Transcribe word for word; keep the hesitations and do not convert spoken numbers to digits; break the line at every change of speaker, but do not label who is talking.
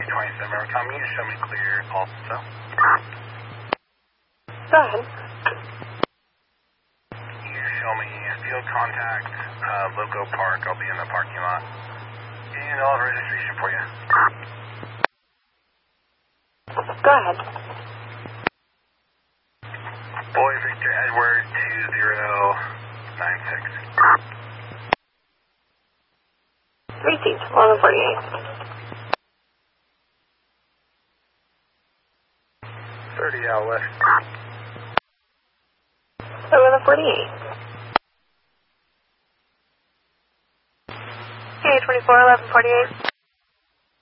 twenty-seven, Maritime, you show me clear also.
Go ahead.
You show me field contact, uh, Loco Park. I'll be in the parking lot. And I'll have registration for you.
Go ahead.
Boy Victor Edward two zero nine six.
Received, eleven forty-eight.
thirty out west.
eleven forty-eight. Okay, twenty-four, eleven forty-eight.